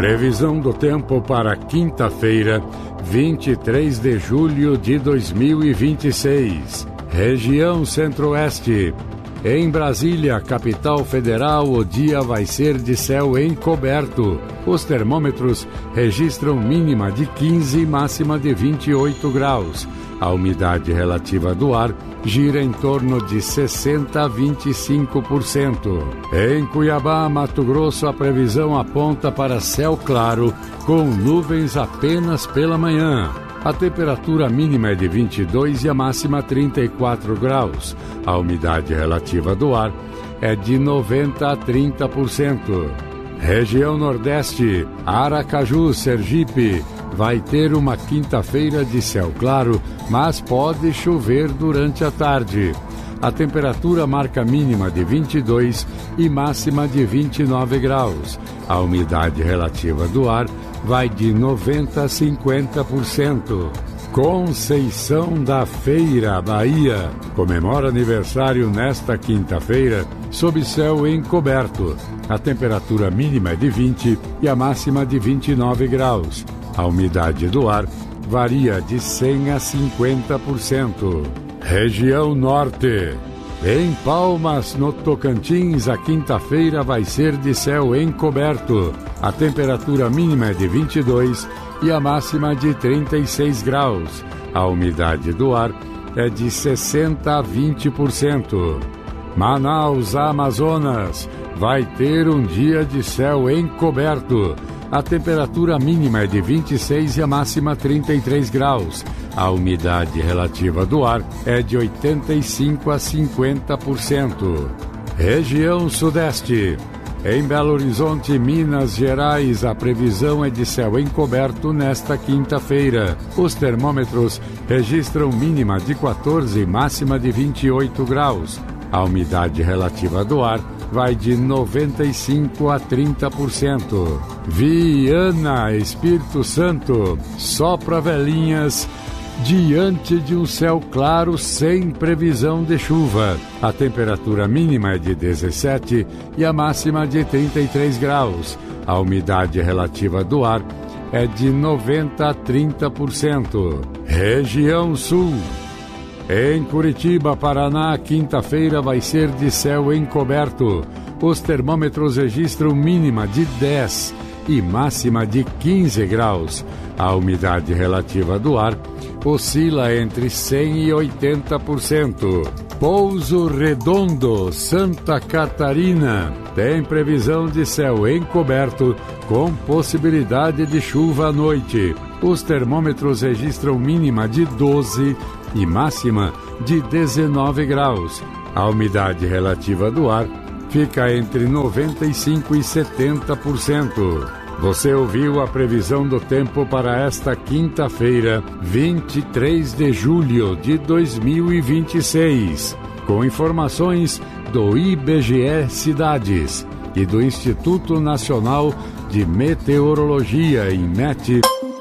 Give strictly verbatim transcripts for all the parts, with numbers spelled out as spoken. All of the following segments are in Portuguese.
Previsão do tempo para quinta-feira, vinte e três de julho de dois mil e vinte e seis. Região Centro-Oeste. Em Brasília, capital federal, o dia vai ser de céu encoberto. Os termômetros registram mínima de quinze e máxima de vinte e oito graus. A umidade relativa do ar gira em torno de sessenta a vinte e cinco por cento. Em Cuiabá, Mato Grosso, a previsão aponta para céu claro, com nuvens apenas pela manhã. A temperatura mínima é de vinte e dois e a máxima trinta e quatro graus. A umidade relativa do ar é de noventa a trinta por cento. Região Nordeste, Aracaju, Sergipe, vai ter uma quinta-feira de céu claro, mas pode chover durante a tarde. A temperatura marca mínima de vinte e dois e máxima de vinte e nove graus. A umidade relativa do ar vai de noventa a cinquenta por cento. Conceição da Feira, Bahia, comemora aniversário nesta quinta-feira, sob céu encoberto. A temperatura mínima é de vinte e a máxima de vinte e nove graus. A umidade do ar varia de cem a cinquenta por cento. Região Norte. Em Palmas, no Tocantins, a quinta-feira vai ser de céu encoberto. A temperatura mínima é de vinte e dois e a máxima de trinta e seis graus. A umidade do ar é de sessenta a vinte por cento. Manaus, Amazonas, vai ter um dia de céu encoberto. A temperatura mínima é de vinte e seis e a máxima trinta e três graus. A umidade relativa do ar é de oitenta e cinco a cinquenta por cento. Região Sudeste. Em Belo Horizonte, Minas Gerais, a previsão é de céu encoberto nesta quinta-feira. Os termômetros registram mínima de quatorze e máxima de vinte e oito graus. A umidade relativa do ar vai de noventa e cinco a trinta por cento. Viana, Espírito Santo, sopra velhinhas diante de um céu claro sem previsão de chuva. A temperatura mínima é de dezessete e a máxima de trinta e três graus. A umidade relativa do ar é de noventa a trinta por cento. Região Sul. Em Curitiba, Paraná, quinta-feira vai ser de céu encoberto. Os termômetros registram mínima de dez e máxima de quinze graus. A umidade relativa do ar oscila entre cem e oitenta por cento. Pouso Redondo, Santa Catarina, tem previsão de céu encoberto com possibilidade de chuva à noite. Os termômetros registram mínima de doze e máxima de dezenove graus. A umidade relativa do ar fica entre noventa e cinco e setenta por cento. Você ouviu a previsão do tempo para esta quinta-feira, vinte e três de julho de dois mil e vinte e seis, com informações do I B G E Cidades e do Instituto Nacional de Meteorologia, INMET.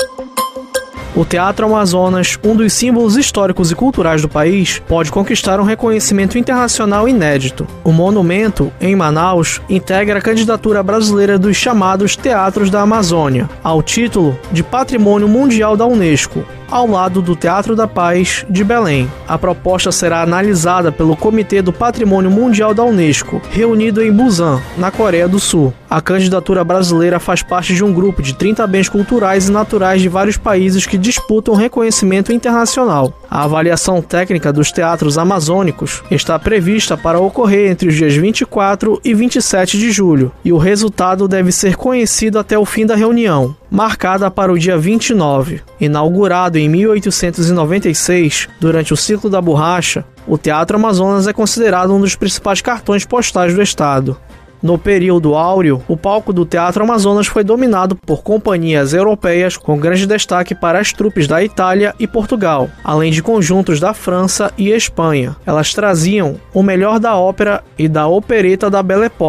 O Teatro Amazonas, um dos símbolos históricos e culturais do país, pode conquistar um reconhecimento internacional inédito. O monumento, em Manaus, integra a candidatura brasileira dos chamados Teatros da Amazônia, ao título de Patrimônio Mundial da Unesco, ao lado do Teatro da Paz de Belém. A proposta será analisada pelo Comitê do Patrimônio Mundial da Unesco, reunido em Busan, na Coreia do Sul. A candidatura brasileira faz parte de um grupo de trinta bens culturais e naturais de vários países que disputam reconhecimento internacional. A avaliação técnica dos teatros amazônicos está prevista para ocorrer entre os dias vinte e quatro e vinte e sete de julho, e o resultado deve ser conhecido até o fim da reunião, marcada para o dia vinte e nove. Inaugurado em mil oitocentos e noventa e seis, durante o ciclo da borracha, o Teatro Amazonas é considerado um dos principais cartões postais do estado. No período áureo, o palco do Teatro Amazonas foi dominado por companhias europeias, com grande destaque para as trupes da Itália e Portugal, além de conjuntos da França e Espanha. Elas traziam o melhor da ópera e da opereta da Belle Époque.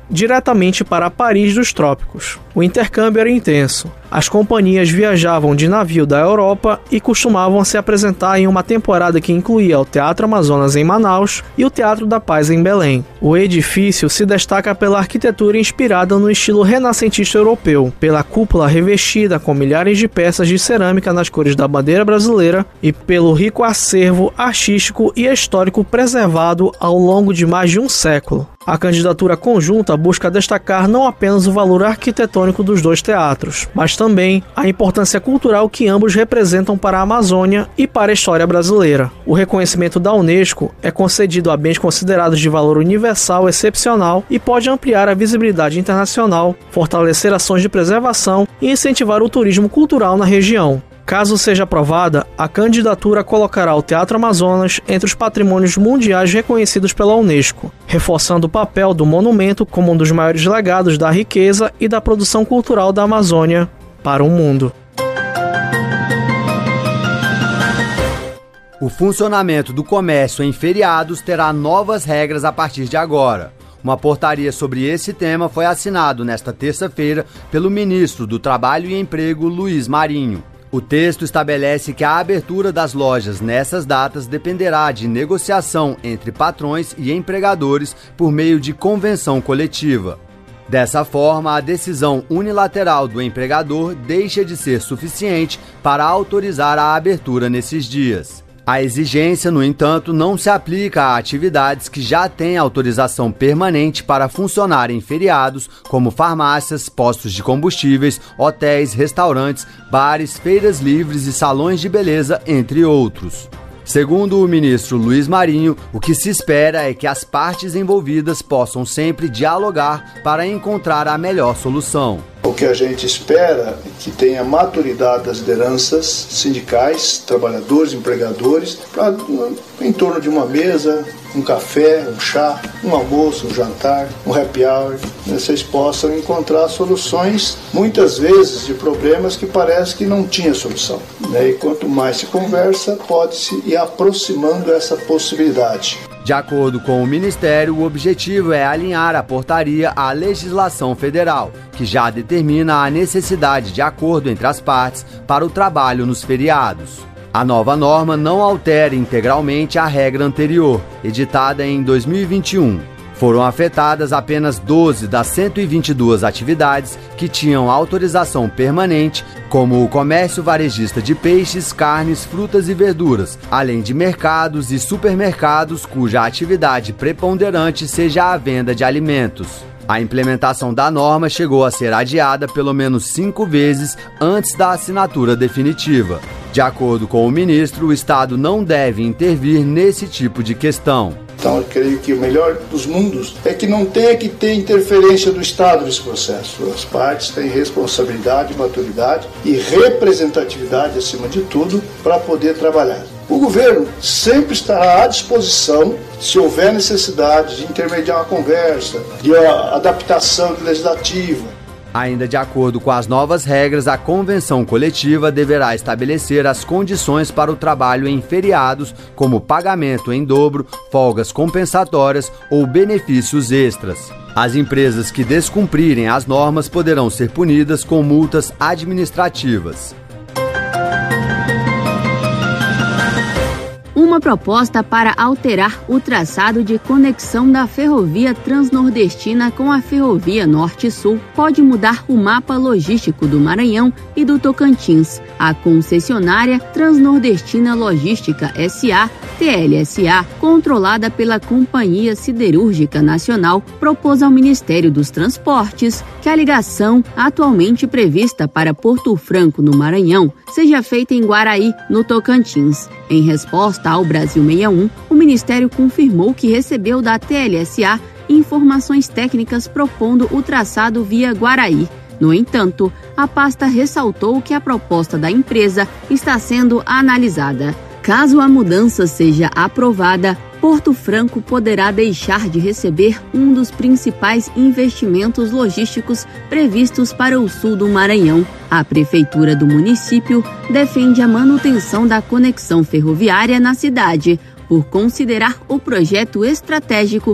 diretamente para Paris dos trópicos. O intercâmbio era intenso. As companhias viajavam de navio da Europa e costumavam se apresentar em uma temporada que incluía o Teatro Amazonas em Manaus e o Teatro da Paz em Belém. O edifício se destaca pela arquitetura inspirada no estilo renascentista europeu, pela cúpula revestida com milhares de peças de cerâmica nas cores da bandeira brasileira e pelo rico acervo artístico e histórico preservado ao longo de mais de um século. A candidatura conjunta busca destacar não apenas o valor arquitetônico dos dois teatros, mas também a importância cultural que ambos representam para a Amazônia e para a história brasileira. O reconhecimento da Unesco é concedido a bens considerados de valor universal excepcional e pode ampliar a visibilidade internacional, fortalecer ações de preservação e incentivar o turismo cultural na região. Caso seja aprovada, a candidatura colocará o Teatro Amazonas entre os patrimônios mundiais reconhecidos pela Unesco, reforçando o papel do monumento como um dos maiores legados da riqueza e da produção cultural da Amazônia para o mundo. O funcionamento do comércio em feriados terá novas regras a partir de agora. Uma portaria sobre esse tema foi assinado nesta terça-feira pelo ministro do Trabalho e Emprego, Luiz Marinho. O texto estabelece que a abertura das lojas nessas datas dependerá de negociação entre patrões e empregadores por meio de convenção coletiva. Dessa forma, a decisão unilateral do empregador deixa de ser suficiente para autorizar a abertura nesses dias. A exigência, no entanto, não se aplica a atividades que já têm autorização permanente para funcionar em feriados, como farmácias, postos de combustíveis, hotéis, restaurantes, bares, feiras livres e salões de beleza, entre outros. Segundo o ministro Luiz Marinho, o que se espera é que as partes envolvidas possam sempre dialogar para encontrar a melhor solução. O que a gente espera é que tenha maturidade das lideranças sindicais, trabalhadores, empregadores, pra, em torno de uma mesa, um café, um chá, um almoço, um jantar, um happy hour, vocês possam encontrar soluções, muitas vezes, de problemas que parece que não tinha solução. E quanto mais se conversa, pode-se ir aproximando essa possibilidade. De acordo com o Ministério, o objetivo é alinhar a portaria à legislação federal, que já determina a necessidade de acordo entre as partes para o trabalho nos feriados. A nova norma não altera integralmente a regra anterior, editada em dois mil e vinte e um. Foram afetadas apenas doze das cento e vinte e duas atividades que tinham autorização permanente, como o comércio varejista de peixes, carnes, frutas e verduras, além de mercados e supermercados cuja atividade preponderante seja a venda de alimentos. A implementação da norma chegou a ser adiada pelo menos cinco vezes antes da assinatura definitiva. De acordo com o ministro, o Estado não deve intervir nesse tipo de questão. Então, eu creio que o melhor dos mundos é que não tenha que ter interferência do Estado nesse processo. As partes têm responsabilidade, maturidade e representatividade, acima de tudo, para poder trabalhar. O governo sempre estará à disposição, se houver necessidade de intermediar uma conversa, de adaptação legislativa. Ainda de acordo com as novas regras, a convenção coletiva deverá estabelecer as condições para o trabalho em feriados, como pagamento em dobro, folgas compensatórias ou benefícios extras. As empresas que descumprirem as normas poderão ser punidas com multas administrativas. Uma proposta para alterar o traçado de conexão da ferrovia transnordestina com a ferrovia Norte-Sul pode mudar o mapa logístico do Maranhão e do Tocantins. A concessionária Transnordestina Logística S A, T L S A, controlada pela Companhia Siderúrgica Nacional, propôs ao Ministério dos Transportes que a ligação, atualmente prevista para Porto Franco, no Maranhão, seja feita em Guaraí, no Tocantins. Em resposta ao Brasil sessenta e um, o Ministério confirmou que recebeu da T L S A informações técnicas propondo o traçado via Guaraí. No entanto, a pasta ressaltou que a proposta da empresa está sendo analisada. Caso a mudança seja aprovada, Porto Franco poderá deixar de receber um dos principais investimentos logísticos previstos para o sul do Maranhão. A prefeitura do município defende a manutenção da conexão ferroviária na cidade, por considerar o projeto estratégico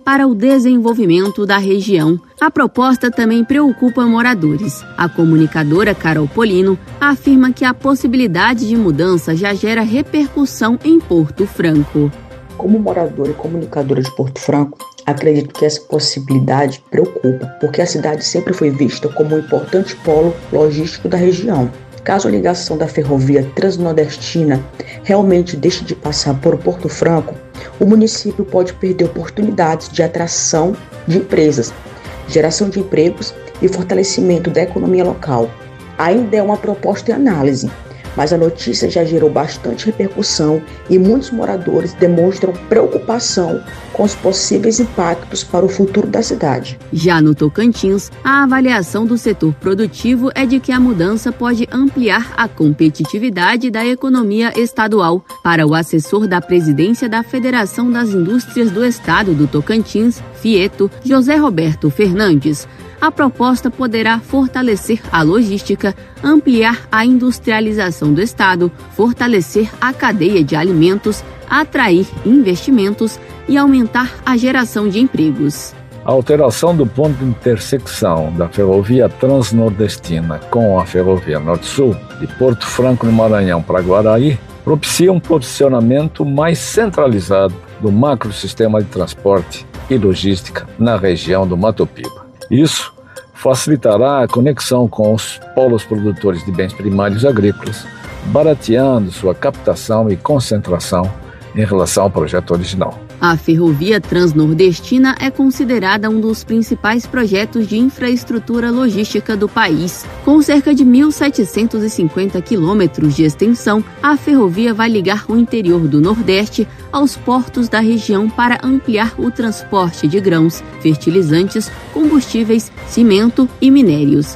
para o desenvolvimento da região. A proposta também preocupa moradores. A comunicadora Carol Polino afirma que a possibilidade de mudança já gera repercussão em Porto Franco. Como moradora e comunicadora de Porto Franco, acredito que essa possibilidade preocupa, porque a cidade sempre foi vista como um importante polo logístico da região. Caso a ligação da ferrovia transnordestina realmente deixe de passar por Porto Franco, o município pode perder oportunidades de atração de empresas, geração de empregos e fortalecimento da economia local. Ainda é uma proposta em análise, mas a notícia já gerou bastante repercussão e muitos moradores demonstram preocupação com os possíveis impactos para o futuro da cidade. Já no Tocantins, a avaliação do setor produtivo é de que a mudança pode ampliar a competitividade da economia estadual. Para o assessor da presidência da Federação das Indústrias do Estado do Tocantins, FIETO, José Roberto Fernandes, a proposta poderá fortalecer a logística, ampliar a industrialização do Estado, fortalecer a cadeia de alimentos, atrair investimentos e aumentar a geração de empregos. A alteração do ponto de intersecção da ferrovia transnordestina com a ferrovia Norte-Sul, de Porto Franco, no Maranhão, para Guaraí, propicia um posicionamento mais centralizado do macrosistema de transporte e logística na região do Mato Piba. Isso facilitará a conexão com os polos produtores de bens primários agrícolas, barateando sua captação e concentração em relação ao projeto original. A ferrovia transnordestina é considerada um dos principais projetos de infraestrutura logística do país. Com cerca de mil setecentos e cinquenta quilômetros de extensão, a ferrovia vai ligar o interior do Nordeste aos portos da região para ampliar o transporte de grãos, fertilizantes, combustíveis, cimento e minérios.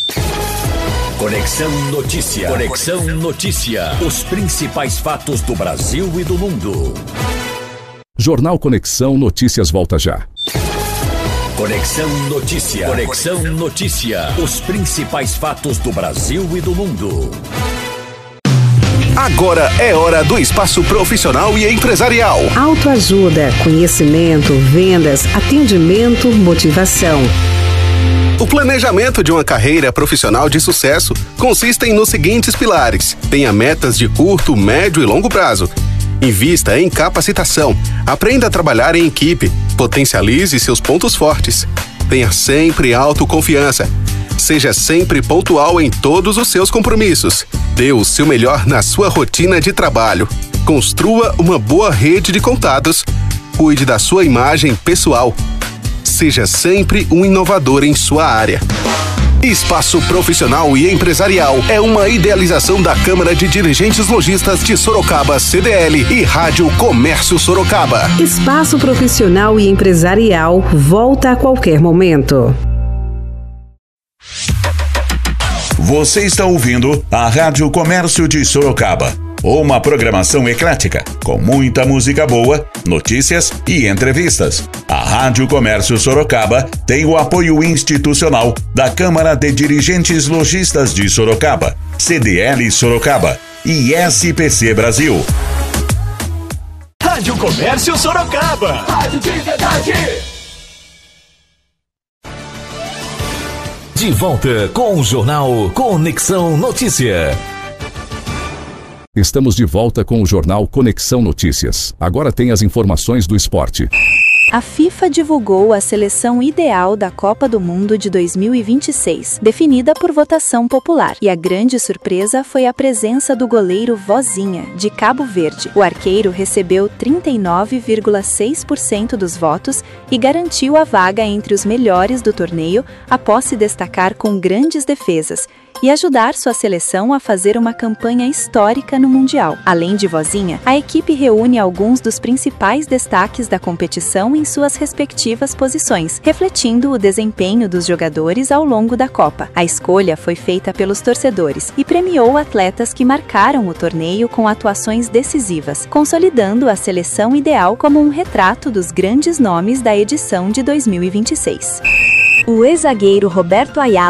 Conexão Notícia. Conexão Notícia. Os principais fatos do Brasil e do mundo. Jornal Conexão Notícias volta já. Conexão Notícia. Conexão Notícia. Os principais fatos do Brasil e do mundo. Agora é hora do espaço profissional e empresarial. Autoajuda, conhecimento, vendas, atendimento, motivação. O planejamento de uma carreira profissional de sucesso consiste nos seguintes pilares. Tenha metas de curto, médio e longo prazo. Invista em capacitação. Aprenda a trabalhar em equipe. Potencialize seus pontos fortes. Tenha sempre autoconfiança. Seja sempre pontual em todos os seus compromissos. Dê o seu melhor na sua rotina de trabalho. Construa uma boa rede de contatos. Cuide da sua imagem pessoal. Seja sempre um inovador em sua área. Espaço Profissional e Empresarial é uma idealização da Câmara de Dirigentes Lojistas de Sorocaba, C D L, e Rádio Comércio Sorocaba. Espaço Profissional e Empresarial volta a qualquer momento. Você está ouvindo a Rádio Comércio de Sorocaba. Uma programação eclética, com muita música boa, notícias e entrevistas. A Rádio Comércio Sorocaba tem o apoio institucional da Câmara de Dirigentes Lojistas de Sorocaba, C D L Sorocaba e S P C Brasil. Rádio Comércio Sorocaba. Rádio de verdade. De volta com o jornal Conexão Notícia. Estamos de volta com o jornal Conexão Notícias. Agora tem as informações do esporte. A FIFA divulgou a seleção ideal da Copa do Mundo de dois mil e vinte e seis, definida por votação popular. E a grande surpresa foi a presença do goleiro Vozinha, de Cabo Verde. O arqueiro recebeu trinta e nove vírgula seis por cento dos votos e garantiu a vaga entre os melhores do torneio após se destacar com grandes defesas e ajudar sua seleção a fazer uma campanha histórica no Mundial. Além de Vozinha, a equipe reúne alguns dos principais destaques da competição em suas respectivas posições, refletindo o desempenho dos jogadores ao longo da Copa. A escolha foi feita pelos torcedores e premiou atletas que marcaram o torneio com atuações decisivas, consolidando a seleção ideal como um retrato dos grandes nomes da edição de dois mil e vinte e seis. O ex-zagueiro Roberto Ayala,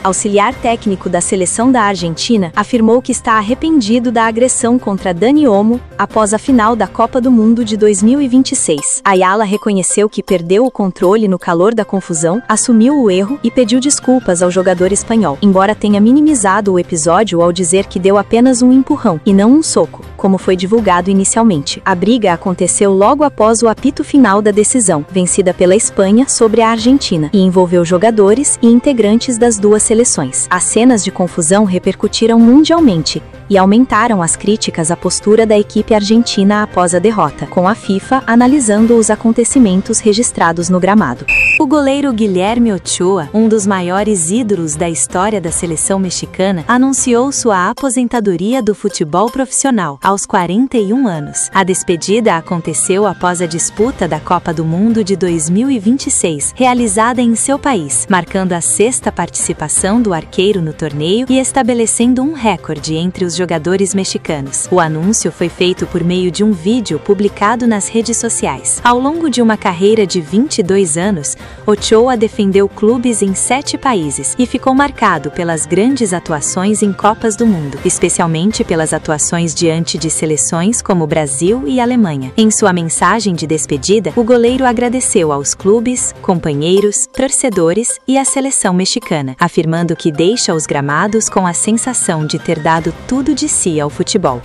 auxiliar técnico da seleção da Argentina, afirmou que está arrependido da agressão contra Dani Olmo após a final da Copa do Mundo de dois mil e vinte e seis. Ayala reconheceu que perdeu o controle no calor da confusão, assumiu o erro e pediu desculpas ao jogador espanhol, embora tenha minimizado o episódio ao dizer que deu apenas um empurrão e não um soco, como foi divulgado inicialmente. A briga aconteceu logo após o apito final da decisão, vencida pela Espanha sobre a Argentina, e envolveu jogadores e integrantes das duas seleções. As cenas de confusão repercutiram mundialmente e aumentaram as críticas à postura da equipe argentina após a derrota, com a FIFA analisando os acontecimentos registrados no gramado. O goleiro Guilherme Ochoa, um dos maiores ídolos da história da seleção mexicana, anunciou sua aposentadoria do futebol profissional aos quarenta e um anos. A despedida aconteceu após a disputa da Copa do Mundo de dois mil e vinte e seis, realizada em seu país, marcando a sexta participação do arqueiro no torneio e estabelecendo um recorde entre os jogadores mexicanos. O anúncio foi feito por meio de um vídeo publicado nas redes sociais. Ao longo de uma carreira de vinte e dois anos, Ochoa defendeu clubes em sete países e ficou marcado pelas grandes atuações em Copas do Mundo, especialmente pelas atuações diante de seleções como Brasil e Alemanha. Em sua mensagem de despedida, o goleiro agradeceu aos clubes, companheiros, torcedores e à seleção mexicana, afirmando que deixa os gramados com a sensação de ter dado tudo de si ao futebol.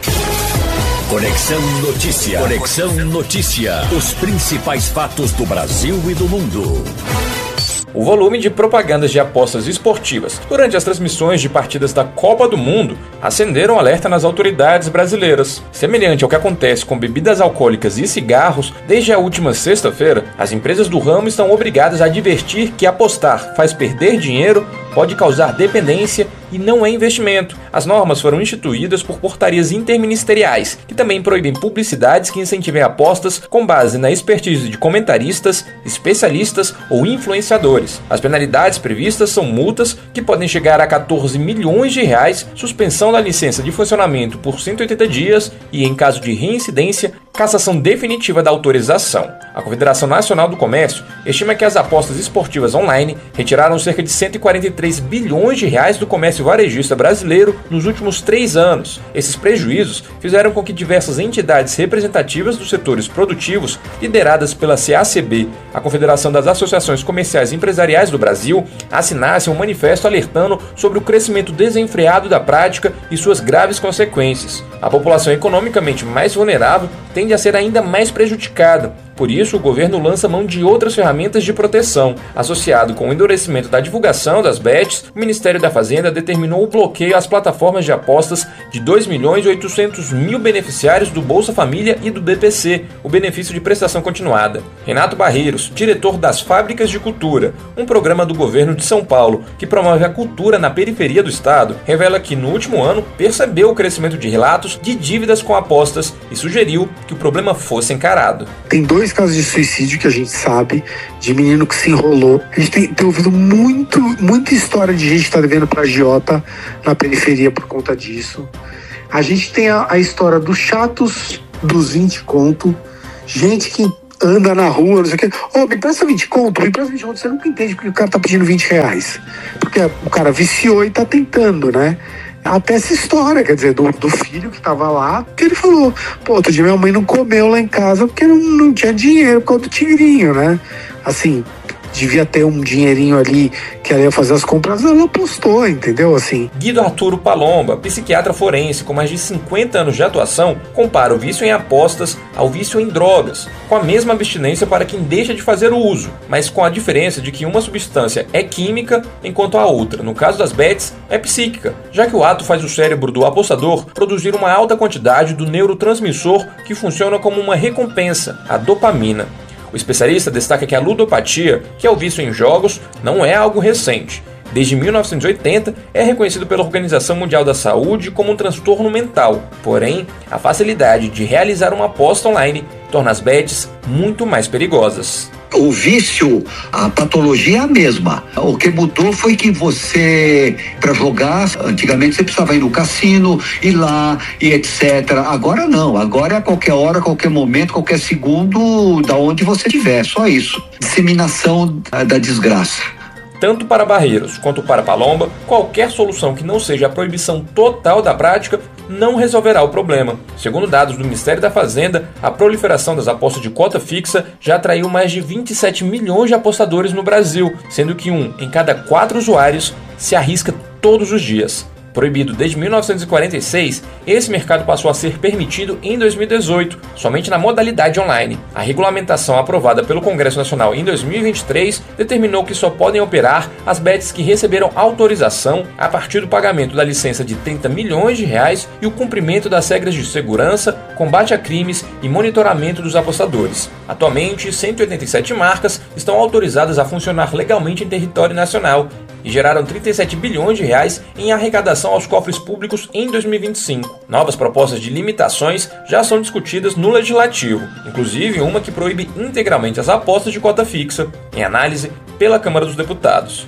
Conexão Notícia. Conexão Notícia. Os principais fatos do Brasil e do mundo. O volume de propagandas de apostas esportivas durante as transmissões de partidas da Copa do Mundo acenderam alerta nas autoridades brasileiras. Semelhante ao que acontece com bebidas alcoólicas e cigarros, desde a última sexta-feira, as empresas do ramo estão obrigadas a advertir que apostar faz perder dinheiro, pode causar dependência e não é investimento. As normas foram instituídas por portarias interministeriais, que também proíbem publicidades que incentivem apostas com base na expertise de comentaristas, especialistas ou influenciadores. As penalidades previstas são multas que podem chegar a quatorze milhões de reais, suspensão da licença de funcionamento por cento e oitenta dias e, em caso de reincidência, cassação definitiva da autorização. A Confederação Nacional do Comércio estima que as apostas esportivas online retiraram cerca de cento e quarenta e três bilhões de reais do comércio varejista brasileiro nos últimos três anos. Esses prejuízos fizeram com que diversas entidades representativas dos setores produtivos, lideradas pela C A C B, a Confederação das Associações Comerciais e Empresariais do Brasil, assinassem um manifesto alertando sobre o crescimento desenfreado da prática e suas graves consequências. A população economicamente mais vulnerável tende a ser ainda mais prejudicada. Por isso, o governo lança mão de outras ferramentas de proteção. Associado com o endurecimento da divulgação das bets, o Ministério da Fazenda determinou o bloqueio às plataformas de apostas de dois milhões e oitocentos mil beneficiários do Bolsa Família e do B P C, o benefício de prestação continuada. Renato Barreiros, diretor das Fábricas de Cultura, um programa do governo de São Paulo que promove a cultura na periferia do estado, revela que no último ano percebeu o crescimento de relatos de dívidas com apostas e sugeriu que o problema fosse encarado. Tem dois casos de suicídio que a gente sabe, de menino que se enrolou. A gente tem, tem ouvido muito, muita história de gente que tá devendo pra agiota na periferia por conta disso. A gente tem a, a história dos chatos dos vinte conto, gente que anda na rua, não sei o que. Ô, oh, me presta vinte conto, me presta vinte conto. Você nunca entende porque o cara tá pedindo vinte reais. Porque o cara viciou e tá tentando, né? Até essa história, quer dizer, do, do filho que tava lá, que ele falou, pô, outro dia minha mãe não comeu lá em casa porque não, não tinha dinheiro por causa do tigrinho, né? Assim, devia ter um dinheirinho ali que ela ia fazer as compras, ela apostou, entendeu? Assim. Guido Arturo Palomba, psiquiatra forense com mais de cinquenta anos de atuação, compara o vício em apostas ao vício em drogas, com a mesma abstinência para quem deixa de fazer o uso, mas com a diferença de que uma substância é química, enquanto a outra, no caso das bets, é psíquica, já que o ato faz o cérebro do apostador produzir uma alta quantidade do neurotransmissor que funciona como uma recompensa, a dopamina. O especialista destaca que a ludopatia, que é o vício em jogos, não é algo recente. Desde mil novecentos e oitenta, é reconhecido pela Organização Mundial da Saúde como um transtorno mental. Porém, a facilidade de realizar uma aposta online torna as bets muito mais perigosas. O vício, a patologia é a mesma. O que mudou foi que você, para jogar, antigamente você precisava ir no cassino, ir lá e etcétera. Agora não, agora é a qualquer hora, a qualquer momento, qualquer segundo, da onde você estiver, só isso. Disseminação da desgraça. tanto para Barreiros quanto para Palomba, qualquer solução que não seja a proibição total da prática não resolverá o problema. Segundo dados do Ministério da Fazenda, a proliferação das apostas de cota fixa já atraiu mais de vinte e sete milhões de apostadores no Brasil, sendo que um em cada quatro usuários se arrisca todos os dias. Proibido desde mil novecentos e quarenta e seis, esse mercado passou a ser permitido em dois mil e dezoito, somente na modalidade online. A regulamentação aprovada pelo Congresso Nacional em dois mil e vinte e três determinou que só podem operar as bets que receberam autorização a partir do pagamento da licença de trinta milhões de reais e o cumprimento das regras de segurança, combate a crimes e monitoramento dos apostadores. Atualmente, cento e oitenta e sete marcas estão autorizadas a funcionar legalmente em território nacional e geraram trinta e sete bilhões de reais em arrecadação aos cofres públicos em dois mil e vinte e cinco. Novas propostas de limitações já são discutidas no Legislativo, inclusive uma que proíbe integralmente as apostas de cota fixa, em análise pela Câmara dos Deputados.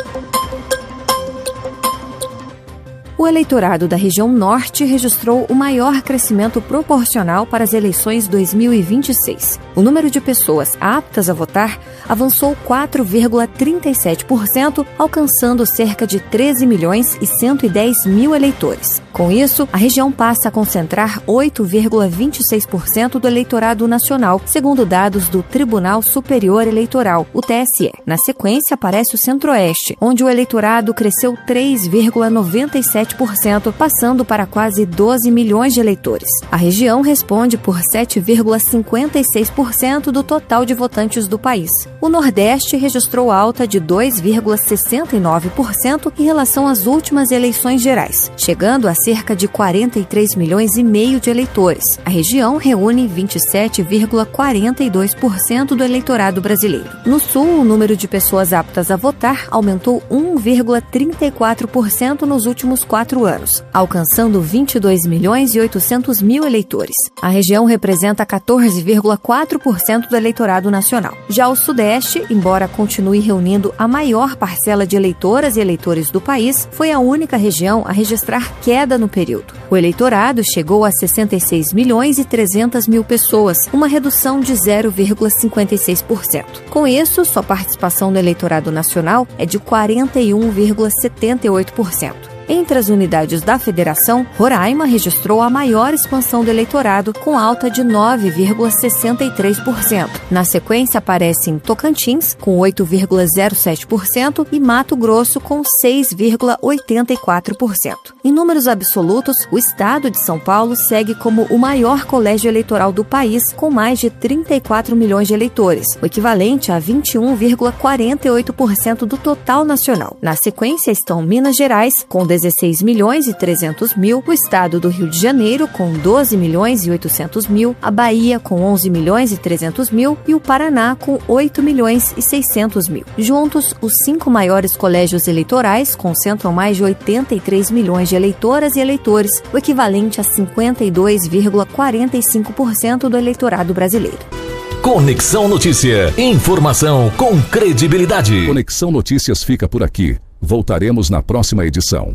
O eleitorado da região norte registrou o maior crescimento proporcional para as eleições dois mil e vinte e seis. O número de pessoas aptas a votar avançou quatro vírgula trinta e sete por cento, alcançando cerca de treze milhões e cento e dez mil eleitores. Com isso, a região passa a concentrar oito vírgula vinte e seis por cento do eleitorado nacional, segundo dados do Tribunal Superior Eleitoral, o T S E. Na sequência, aparece o Centro-Oeste, onde o eleitorado cresceu três vírgula noventa e sete por cento, passando para quase doze milhões de eleitores. A região responde por sete vírgula cinquenta e seis por cento do total de votantes do país. O Nordeste registrou alta de dois vírgula sessenta e nove por cento em relação às últimas eleições gerais, chegando a cerca de quarenta e três milhões e meio de eleitores. A região reúne vinte e sete vírgula quarenta e dois por cento do eleitorado brasileiro. No Sul, o número de pessoas aptas a votar aumentou um vírgula trinta e quatro por cento nos últimos quatro anos, alcançando vinte e dois milhões e oitocentos mil eleitores. A região representa quatorze vírgula quatro por cento do eleitorado nacional. Já o Sudeste, embora continue reunindo a maior parcela de eleitoras e eleitores do país, foi a única região a registrar queda no período. O eleitorado chegou a sessenta e seis milhões e trezentas mil pessoas, uma redução de zero vírgula cinquenta e seis por cento. Com isso, sua participação no eleitorado nacional é de quarenta e um vírgula setenta e oito por cento. Entre as unidades da federação, Roraima registrou a maior expansão do eleitorado, com alta de nove vírgula sessenta e três por cento. Na sequência, aparecem Tocantins, com oito vírgula zero sete por cento, e Mato Grosso, com seis vírgula oitenta e quatro por cento. Em números absolutos, o estado de São Paulo segue como o maior colégio eleitoral do país, com mais de trinta e quatro milhões de eleitores, o equivalente a vinte e um vírgula quarenta e oito por cento do total nacional. Na sequência estão Minas Gerais, com dezesseis milhões e trezentos mil, o estado do Rio de Janeiro, com doze milhões e oitocentos mil, a Bahia, com onze milhões e trezentos mil e o Paraná, com oito milhões e seiscentos mil. Juntos, os cinco maiores colégios eleitorais concentram mais de oitenta e três milhões de eleitoras e eleitores, o equivalente a cinquenta e dois vírgula quarenta e cinco por cento do eleitorado brasileiro. Conexão Notícia. Informação com credibilidade. Conexão Notícias fica por aqui. Voltaremos na próxima edição.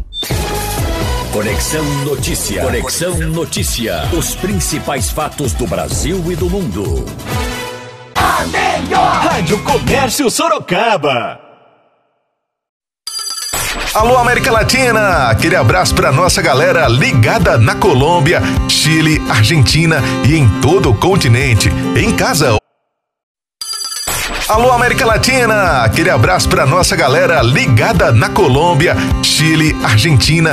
Conexão Notícia. Conexão Notícia. Os principais fatos do Brasil e do mundo. A melhor Rádio Comércio Sorocaba. Alô, América Latina! Aquele abraço pra nossa galera ligada na Colômbia, Chile, Argentina e em todo o continente. Em casa. Alô, América Latina! Aquele abraço pra nossa galera ligada na Colômbia, Chile, Argentina